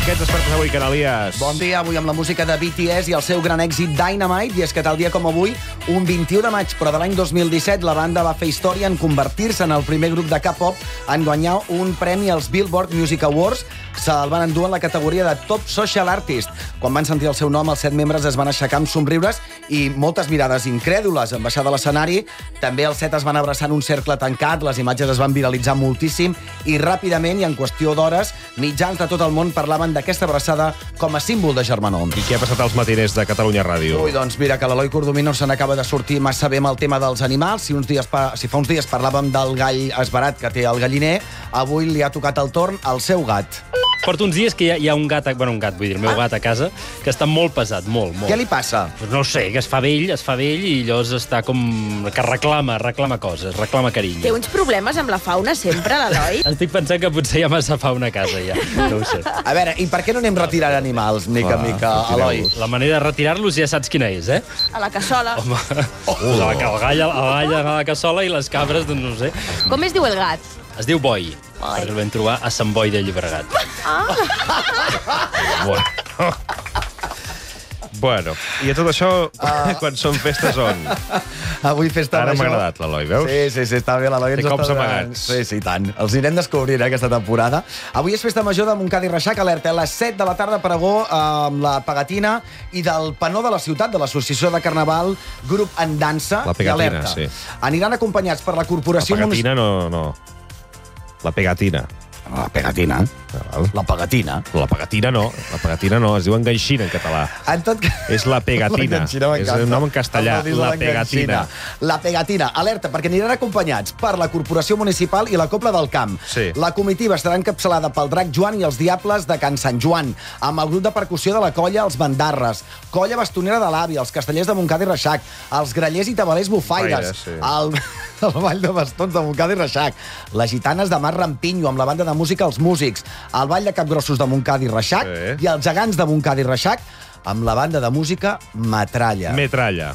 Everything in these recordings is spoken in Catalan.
què ens despertes avui, Canalies? Bon dia, avui amb la música de BTS i el seu gran èxit Dynamite. I és que tal dia com avui, un 21 de maig, però de l'any 2017, la banda va fer història en convertir-se en el primer grup de K-pop en guanyar un premi als Billboard Music Awards. Se'l van endur en la categoria de Top Social Artist. Quan van sentir el seu nom, els 7 membres es van aixecar amb somriures i moltes mirades incrèdules. En baixar de l'escenari, també els 7 es van abraçar en un cercle tancat, les imatges es van viralitzar moltíssim i ràpidament, i en qüestió d'hores, mitjans de tot el món parlaven d'aquesta abraçada com a símbol de germanor. I què ha passat als matiners de Catalunya Ràdio? Ui, doncs mira, que l'Eloi Cordomí no se n'acaba de sortir massa bé amb el tema dels animals. Si fa uns dies parlàvem del gall esverat que té el galliner, avui li ha tocat el torn al seu gat. Porto uns dies que hi ha un gat, el meu gat a casa, que està molt pesat, molt. Què li passa? No ho sé, que es fa vell i llavors està com... que reclama coses, reclama carinyo. Té uns problemes amb la fauna sempre, l'Eloi? Estic pensant que potser hi ha massa fauna a casa, ja. No ho sé. A veure, i per què no anem retirant animals, mica en mica, Eloi? La manera de retirar-los ja saps quina és, eh? A la cassola. Home, el gall a la cassola i les cabres, doncs no ho sé. Com es diu el gat? Es diu Boi, perquè el vam trobar a Sant Boi de Llobregat. Bueno, i a tot això, quan són festes, on? Avui festa Ara major. m'ha agradat l'Eloi, veus? Sí, està bé, l'Eloi ens Té cops està donant. amagats. Sí, tant. Els anirem descobrint, aquesta temporada. Avui és festa major de Montcada i Reixac, alerta, a les 7 de la tarda, pregó amb la Pegatina i del Penó de la Ciutat, de l'Associació de Carnaval, grup en dansa. La Pegatina, i alerta. sí. Aniran acompanyats per la La Corporació pegatina no. La pegatina. La Pegatina. La Pegatina. La pegatina no, es diu enganxina en català. En tot cas... És la pegatina. L'enganxina És m'encanta. un nom en castellà, El la pegatina. La Pegatina. Alerta, perquè aniran acompanyats per la Corporació Municipal i la Cobla del Camp. Sí. La comitiva estarà encapçalada pel Drac Joan i els Diables de Can Sant Joan, amb el grup de percussió de la colla Els Bandarres, colla bastonera de l'Avi, els castellers de Montcada i Reixac, els grallers i tabalers bufaires, Sí. el ball de bastons de Montcada i Reixac, les gitanes de Mar Rampinyo, amb la banda de música Els Músics, el ball de capgrossos de Montcada i Reixac i els gegants de Montcada i Reixac, amb la banda de música Metralla. Metralla.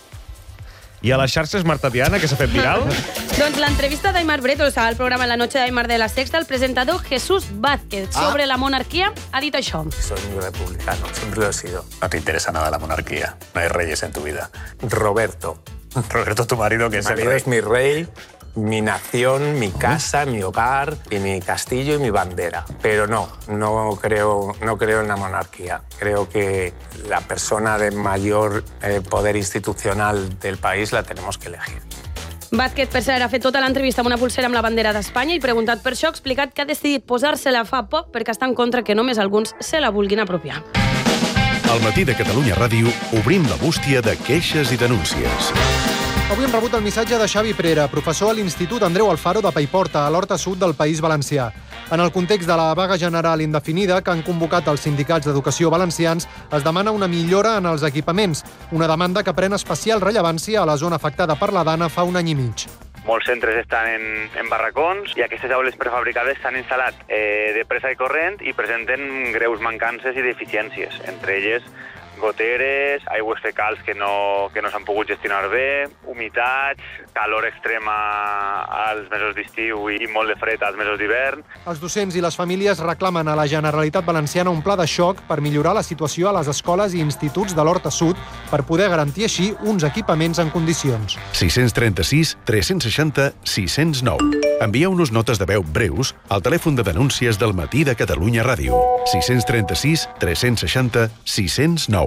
I a les xarxes Marta Diana, que s'ha fet viral? Doncs l'entrevista d'Aimar Bretos al programa La Noche de Aimar de la Sexta, el presentador Jesús Vázquez sobre la monarquía ha dit això. Soy muy republicano, siempre lo he sido. No te interesa nada la monarquía, no hay reyes en tu vida. Roberto, tu marido, que es el rey. Es mi rey, mi nación, mi casa, mi hogar y mi castillo y mi bandera. Pero no creo en la monarquía. Creo que la persona de mayor poder institucional del país la tenemos que elegir. Vázquez, per cert, ha fet tota l'entrevista amb una pulsera amb la bandera d'Espanya i preguntat per això ha explicat que ha decidit posar-se-la fa poc perquè està en contra que només alguns se la vulguin apropiar. Al matí de Catalunya Ràdio obrim la bústia de queixes i denúncies. Avui hem rebut el missatge de Xavi Prera, professor a l'Institut Andreu Alfaro de Paiporta, a l'Horta Sud del País Valencià. En el context de la vaga general indefinida que han convocat els sindicats d'educació valencians, es demana una millora en els equipaments, una demanda que pren especial rellevància a la zona afectada per la Dana fa un any i mig. Molts centres estan en barracons i aquestes aules prefabricades s'han instal·lat de pressa i corrent i presenten greus mancances i deficiències, entre elles goteres, aigües fecals que no s'han pogut gestionar bé, humitats, calor extrema als mesos d'estiu i molt de fred als mesos d'hivern. Els docents i les famílies reclamen a la Generalitat Valenciana un pla de xoc per millorar la situació a les escoles i instituts de l'Horta Sud per poder garantir així uns equipaments en condicions. 636 360 609. Envieu-nos notes de veu breus al telèfon de denúncies del matí de Catalunya Ràdio. 636 360 609.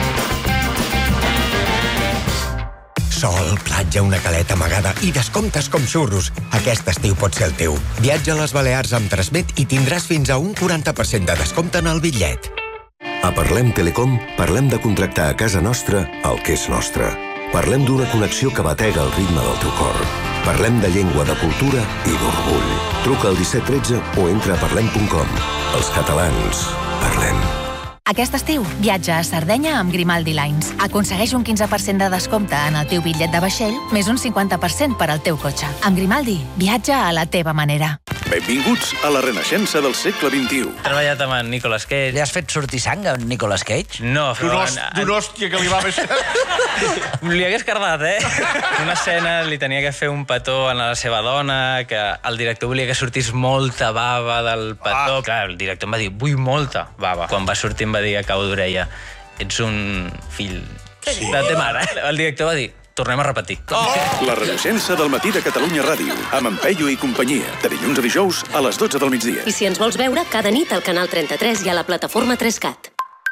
Sol, platja, una caleta amagada i descomptes com xurros. Aquest estiu pot ser el teu. Viatja a les Balears amb Transmet i tindràs fins a un 40% de descompte en el bitllet. A Parlem Telecom parlem de contractar a casa nostra el que és nostre. Parlem d'una connexió que batega el ritme del teu cor. Parlem de llengua, de cultura i d'orgull. Truca al 1713 o entra a parlem.com. Els catalans, parlem. Aquest estiu, viatja a Sardenya amb Grimaldi Lines. Aconsegueix un 15% de descompte en el teu bitllet de vaixell, més un 50% per al teu cotxe. Amb Grimaldi, viatja a la teva manera. Benvinguts a la renaixença del segle XXI. He treballat amb en Nicolas Cage. Li has fet sortir sang a en Nicolas Cage? No, però... D'una hòstia que li va més... Li hagués cardat, Una escena li tenia que fer un petó a la seva dona, que el director volia que sortís molta bava del petó. Clar, el director em va dir, vull molta bava. Quan va sortir em va dir a cau d'orella, ets un fill de ta mare. El director va dir, tornem a repetir. La renaixença del matí de Catalunya Ràdio, amb en Peyu i companyia, de dilluns a dijous a les 12 del migdia. I si ens vols veure, cada nit al canal 33 i a la plataforma 3CAT.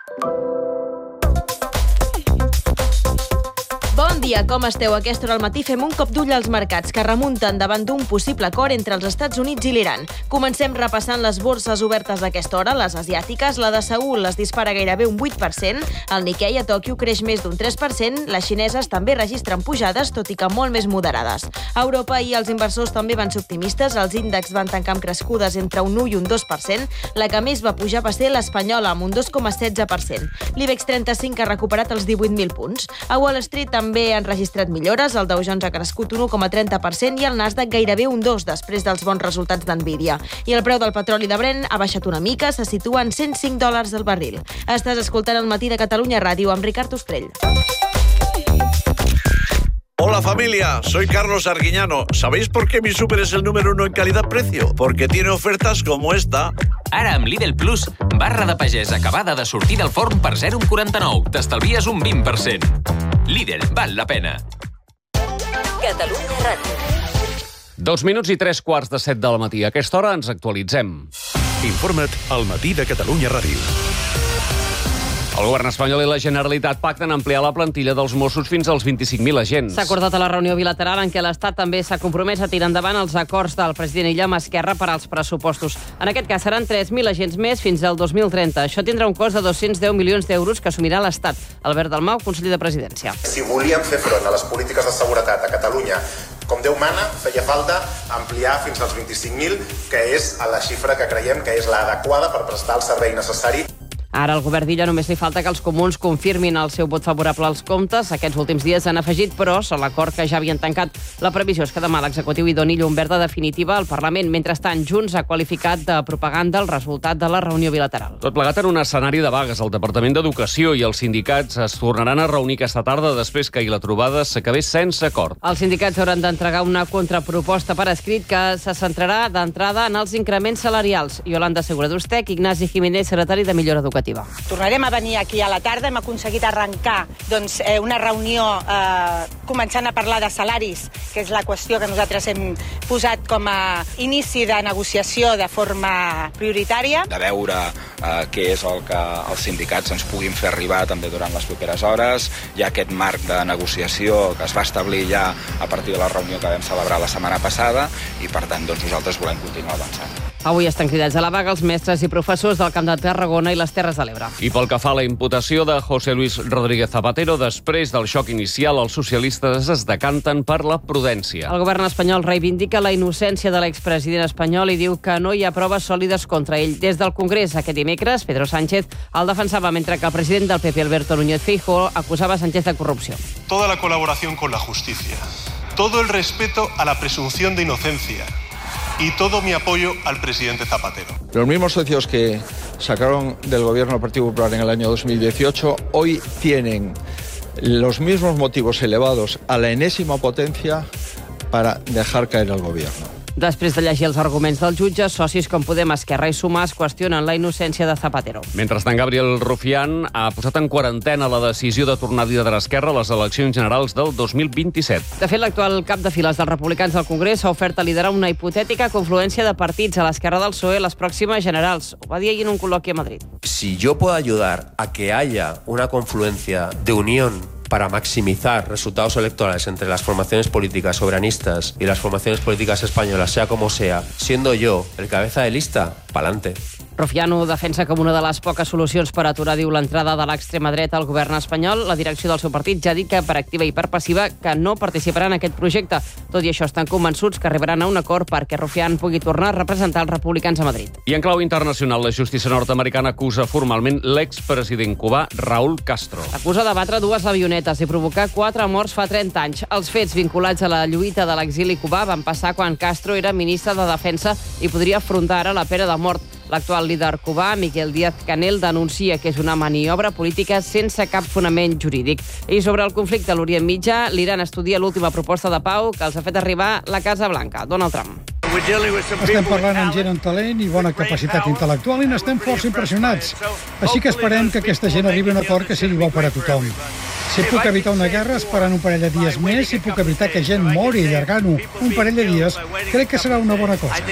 Bon dia, com esteu? A aquesta hora al matí fem un cop d'ull als mercats que remunten davant d'un possible acord entre els Estats Units i l'Iran. Comencem repassant les borses obertes a aquesta hora. Les asiàtiques, la de Seül es dispara gairebé un 8%, el Nikkei a Tòquio creix més d'un 3%, les xineses també registren pujades, tot i que molt més moderades. A Europa i els inversors també van ser optimistes, els índexs van tancar amb crescudes entre un 1 i un 2%, la que més va pujar va ser l'espanyola, amb un 2,16%. L'IBEX 35 ha recuperat els 18.000 punts. A Wall Street també han registrat millores, el Dow Jones ha crescut un 1,30% i el Nasdaq gairebé un 2% després dels bons resultats d'Nvidia. I el preu del petroli de Brent ha baixat una mica, se situa en $105 el barril. Estàs escoltant el matí de Catalunya Ràdio amb Ricard Ostrell. Hola familia, soy Carlos Arguiñano. ¿Sabéis por qué mi súper es el número 1 en calidad-precio? Porque tiene ofertas como esta. Ara amb Lidl Plus, barra de pagès acabada de sortir del forn per 0,49. T'estalvies un 20%. Lidl, val la pena. Catalunya Ràdio. 2 minuts i 3:15 del matí. A aquesta hora ens actualitzem. Informa't al matí de Catalunya Ràdio. El govern espanyol i la Generalitat pacten ampliar la plantilla dels Mossos fins als 25.000 agents. S'ha acordat a la reunió bilateral en què l'Estat també s'ha compromès a tirar endavant els acords del president Illa amb Esquerra per als pressupostos. En aquest cas seran 3.000 agents més fins al 2030. Això tindrà un cost de 210 milions d'euros que assumirà l'Estat. Albert Dalmau, conseller de Presidència. Si volíem fer front a les polítiques de seguretat a Catalunya com Déu mana, feia falta ampliar fins als 25.000, que és la xifra que creiem que és l'adequada per prestar el servei necessari. Ara al govern d'Illa només li falta que els comuns confirmin el seu vot favorable als comptes. Aquests últims dies han afegit pros a l'acord que ja havien tancat. La previsió és que demà l'executiu hi doni llum verda definitiva al Parlament. Mentrestant, Junts ha qualificat de propaganda el resultat de la reunió bilateral. Tot plegat en un escenari de vagues. El Departament d'Educació i els sindicats es tornaran a reunir aquesta tarda després que ahir la trobada s'acabés sense acord. Els sindicats hauran d'entregar una contraproposta per escrit que se centrarà d'entrada en els increments salarials. Yolanda Segura-Dustec, Ignasi Jiménez, secretari de Millora Educativa. Tornarem a venir aquí a la tarda. Hem aconseguit arrencar una reunió començant a parlar de salaris, que és la qüestió que nosaltres hem posat com a inici de negociació de forma prioritària. De veure què és el que els sindicats ens puguin fer arribar també durant les properes hores. Hi ha aquest marc de negociació que es va establir ja a partir de la reunió que vam celebrar la setmana passada i, per tant, nosaltres volem continuar avançant. Avui estan cridats a la vaga els mestres i professors del Camp de Tarragona i les Terres de l'Ebre. I pel que fa a la imputació de José Luis Rodríguez Zapatero, després del xoc inicial, els socialistes es decanten per la prudència. El govern espanyol reivindica la innocència de l'expresident espanyol i diu que no hi ha proves sòlides contra ell. Des del Congrés aquest dimecres, Pedro Sánchez el defensava, mentre que el president del PP, Alberto Núñez Feijóo, acusava Sánchez de corrupció. Toda la colaboración con la justicia, todo el respeto a la presunción de inocencia y todo mi apoyo al presidente Zapatero. Los mismos socios que sacaron del gobierno del Partido Popular en el año 2018 hoy tienen los mismos motivos elevados a la enésima potencia para dejar caer al gobierno. Després de llegir els arguments del jutge, socis com Podem, Esquerra i Sumar qüestionen la innocència de Zapatero. Mentrestant, Gabriel Rufián ha posat en quarantena la decisió de tornar a liderar Esquerra a les eleccions generals del 2027. De fet, l'actual cap de files dels republicans del Congrés s'ha ofert a liderar una hipotètica confluència de partits a l'esquerra del PSOE a les pròximes generals. Ho va dir ahir en un col·loqui a Madrid. Si yo puedo ayudar a que haya una confluencia de unión para maximizar resultados electorales entre las formaciones políticas soberanistas y las formaciones políticas españolas, sea como sea, siendo yo el cabeza de lista, pa'lante. Rufiano defensa com una de les poques solucions per aturar, diu, l'entrada de l'extrema dreta al govern espanyol. La direcció del seu partit ja ha dit que per activa i per passiva que no participarà en aquest projecte. Tot i això, estan convençuts que arribaran a un acord perquè Rufián pugui tornar a representar els republicans a Madrid. I en clau internacional, la justícia nord-americana acusa formalment l'expresident cubà Raúl Castro. Acusa de batre 2 avionetes i provocar 4 morts fa 30 anys. Els fets vinculats a la lluita de l'exili cubà van passar quan Castro era ministre de Defensa i podria afrontar ara la pena de mort. L'actual líder cubà, Miguel Díaz-Canel, denuncia que és una maniobra política sense cap fonament jurídic. I sobre el conflicte a l'Orient Mitjà, l'Iran estudia l'última proposta de pau que els ha fet arribar la Casa Blanca, Donald Trump. Estem parlant amb gent amb talent i bona capacitat intel·lectual i n'estem força impressionats. Així que esperem que aquesta gent arribi a un acord que sigui bo per a tothom. Si puc evitar una guerra esperant un parell de dies més, si puc evitar que gent mori allargant-ho un parell de dies, crec que serà una bona cosa.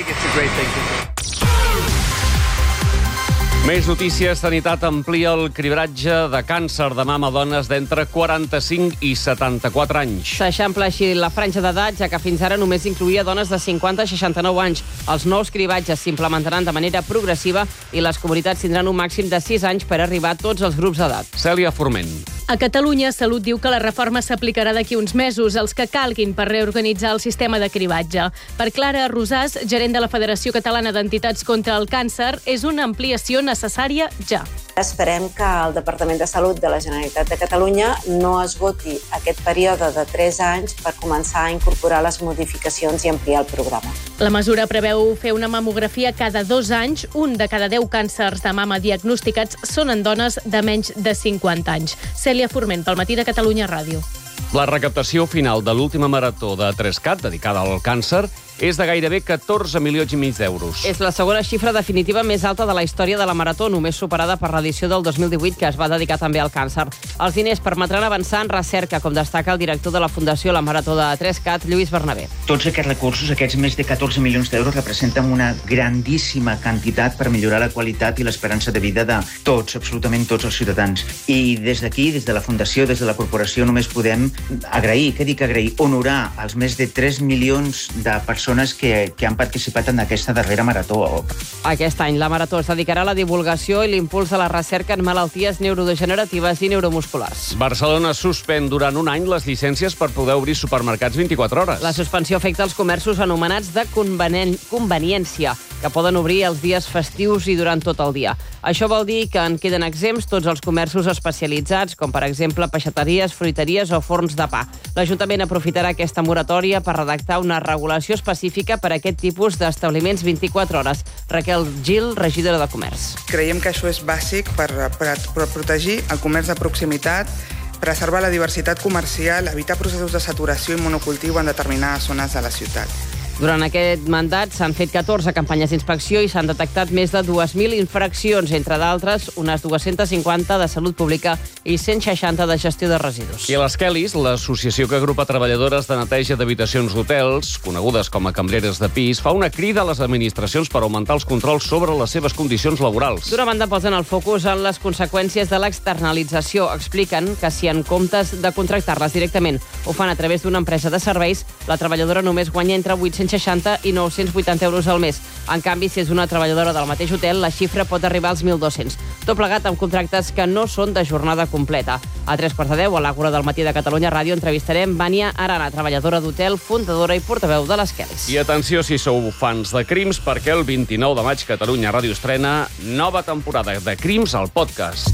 Més notícies. Sanitat amplia el cribratge de càncer de mama a dones d'entre 45 i 74 anys. S'eixampla així la franja d'edat, ja que fins ara només incluïa dones de 50 a 69 anys. Els nous cribratges s'implementaran de manera progressiva i les comunitats tindran un màxim de 6 anys per arribar a tots els grups d'edat. Cèlia Forment. A Catalunya, Salut diu que la reforma s'aplicarà d'aquí uns mesos, els que calguin per reorganitzar el sistema de cribatge. Per Clara Rosàs, gerent de la Federació Catalana d'Entitats contra el Càncer, és una ampliació necessària ja. Esperem que el Departament de Salut de la Generalitat de Catalunya no esgoti aquest període de 3 anys per començar a incorporar les modificacions i ampliar el programa. La mesura preveu fer una mamografia cada 2 anys. Un de cada 10 càncers de mama diagnosticats són en dones de menys de 50 anys. Cèlia Forment, pel Matí de Catalunya Ràdio. La recaptació final de l'última marató de 3CAT, dedicada al càncer, és de gairebé 14 milions i mig d'euros. És la segona xifra definitiva més alta de la història de la marató, només superada per l'edició del 2018, que es va dedicar també al càncer. Els diners permetran avançar en recerca, com destaca el director de la Fundació La Marató de 3CAT, Lluís Bernabé. Tots aquests recursos, aquests més de 14 milions d'euros, representen una grandíssima quantitat per millorar la qualitat i l'esperança de vida de tots, absolutament tots els ciutadans. I des d'aquí, des de la Fundació, des de la corporació, només podem agrair, honorar els més de 3 milions de persones que han participat en aquesta darrera marató. Aquest any la marató es dedicarà a la divulgació i l'impuls de la recerca en malalties neurodegeneratives i neuromusculars. Barcelona suspèn durant un any les llicències per poder obrir supermercats 24 hores. La suspensió afecta els comerços anomenats de conveniència, que poden obrir els dies festius i durant tot el dia. Això vol dir que en queden exempts tots els comerços especialitzats, com per exemple peixateries, fruiteries o forns de pa. L'Ajuntament aprofitarà aquesta moratòria per redactar una regulació específica per a aquest tipus d'establiments 24 hores. Raquel Gil, regidora de Comerç. Creiem que això és bàsic per protegir el comerç de proximitat, preservar la diversitat comercial, evitar processos de saturació i monocultiu en determinades zones de la ciutat. Durant aquest mandat s'han fet 14 campanyes d'inspecció i s'han detectat més de 2.000 infraccions, entre d'altres unes 250 de salut pública i 160 de gestió de residus. I a les Kellys, l'associació que agrupa treballadores de neteja d'habitacions d'hotels, conegudes com a cambreres de pis, fa una crida a les administracions per augmentar els controls sobre les seves condicions laborals. D'una banda, posen el focus en les conseqüències de l'externalització. Expliquen que si en comptes de contractar-les directament ho fan a través d'una empresa de serveis, la treballadora només guanya entre 860 i 980 euros al mes. En canvi, si és una treballadora del mateix hotel, la xifra pot arribar als 1.200. Tot plegat amb contractes que no són de jornada completa. A 3:45, a l'Àgora del Matí de Catalunya Ràdio, entrevistarem Vània Arana, treballadora d'hotel, fundadora i portaveu de les Kellys. I atenció si sou fans de Crims, perquè el 29 de maig Catalunya Ràdio estrena nova temporada de Crims al podcast.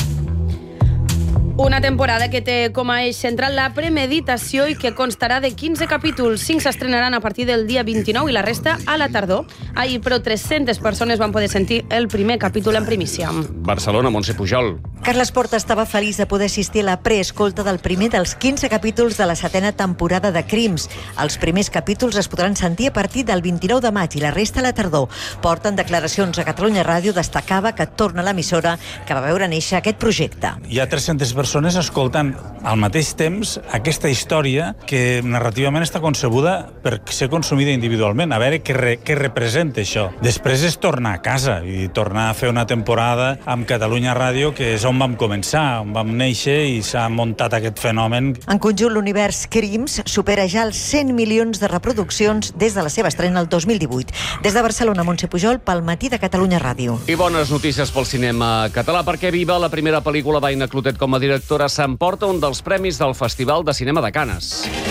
Una temporada que té com a eix central la premeditació i que constarà de 15 capítols. 5 s'estrenaran a partir del dia 29 i la resta a la tardor. Ahir, però, 300 persones van poder sentir el primer capítol en primícia. Barcelona, Montse Pujol. Carles Porta estava feliç de poder assistir a la preescolta del primer dels 15 capítols de la 7a temporada de Crims. Els primers capítols es podran sentir a partir del 29 de maig i la resta a la tardor. Porta, en declaracions a Catalunya Ràdio, destacava que torna a l'emissora que va veure néixer aquest projecte. Hi ha 300 persones persones escoltant al mateix temps aquesta història que narrativament està concebuda per ser consumida individualment, a veure què representa això. Després és tornar a casa i tornar a fer una temporada amb Catalunya Ràdio, que és on vam començar, on vam néixer i s'ha muntat aquest fenomen. En conjunt, l'univers Crims supera ja els 100 milions de reproduccions des de la seva estrena el 2018. Des de Barcelona, Montse Pujol, pel Matí de Catalunya Ràdio. I bones notícies pel cinema català, perquè Viva, la primera pel·lícula d'Aina Clotet com a directora, s'emporta un dels premis del Festival de Cinema de Canes.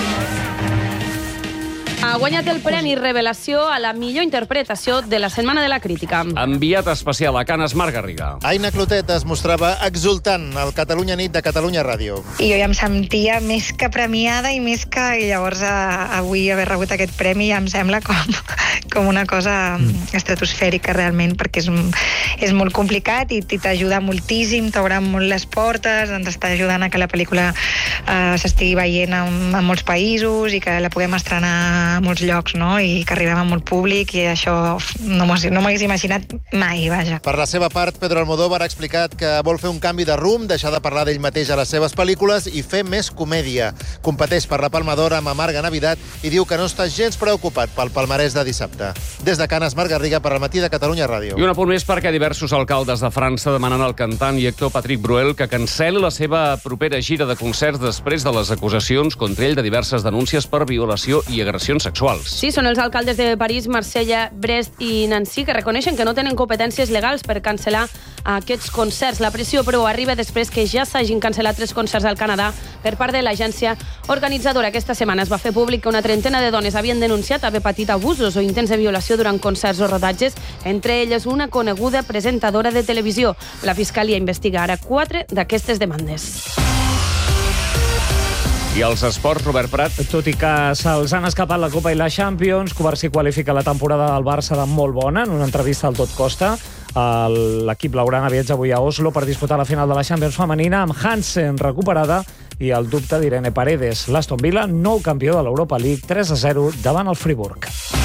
Ha guanyat el Premi Revelació a la millor interpretació de la Setmana de la Crítica. Enviat especial a Canes, Marc Garriga. Aina Clotet es mostrava exultant al Catalunya Nit de Catalunya Ràdio. I jo ja em sentia més que premiada i més que... I llavors avui haver rebut aquest premi ja em sembla com una cosa estratosfèrica realment, perquè és molt complicat i t'ajuda moltíssim, t'obre molt les portes, ens està ajudant a que la pel·lícula s'estigui veient en molts països i que la puguem estrenar a molts llocs, no? I que arribem a molt públic, i això no m'hagués imaginat mai, vaja. Per la seva part, Pedro Almodóvar ha explicat que vol fer un canvi de rumb, deixar de parlar d'ell mateix a les seves pel·lícules i fer més comèdia. Competeix per la Palma d'Or amb Amarga Navidad i diu que no està gens preocupat pel palmarès de dissabte. Des de Canes, Marc Garriga, per al Matí de Catalunya Ràdio. I un apunt més perquè diversos alcaldes de França demanen al cantant i actor Patrick Bruel que cancel·li la seva propera gira de concerts després de les acusacions contra ell de diverses denúncies per violació i agressions sexuals. Sí, són els alcaldes de París, Marsella, Brest i Nancy que reconeixen que no tenen competències legals per cancel·lar aquests concerts. La pressió, però, arriba després que ja s'hagin cancel·lat 3 concerts al Canadà per part de l'agència organitzadora. Aquesta setmana es va fer públic que una trentena de dones havien denunciat haver patit abusos o intents de violació durant concerts o rodatges, entre elles una coneguda presentadora de televisió. La Fiscalia investiga ara 4 d'aquestes demandes. I els esports, Robert Prat. Tot i que se'ls han escapat la Copa i la Champions, Covarsí qualifica la temporada del Barça de molt bona. En una entrevista al Tot Costa, l'equip blaugrana viatja avui a Oslo per disputar la final de la Champions femenina amb Hansen recuperada i el dubte d'Irene Paredes. L'Aston Villa, nou campió de l'Europa League, 3-0 davant el Friburg.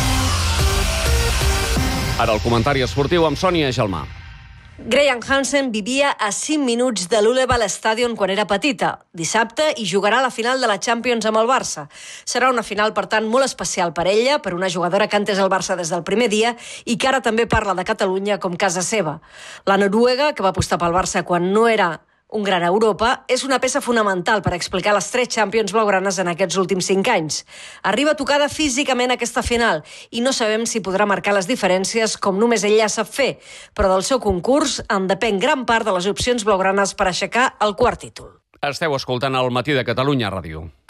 Ara el comentari esportiu amb Sònia Gelmà. Graham Hansen vivia a 5 minuts de l'Uleval Stadion quan era petita. Dissabte hi jugarà la final de la Champions amb el Barça. Serà una final, per tant, molt especial per ella, per una jugadora que ha entès el Barça des del primer dia i que ara també parla de Catalunya com casa seva. La noruega, que va apostar pel Barça quan no era un gran Europa, és una peça fonamental per explicar les 3 Champions blaugranes en aquests últims 5 anys. Arriba tocada físicament a aquesta final i no sabem si podrà marcar les diferències com només ella sap fer, però del seu concurs en depèn gran part de les opcions blaugranes per aixecar el quart títol. Esteu escoltant el Matí de Catalunya Ràdio.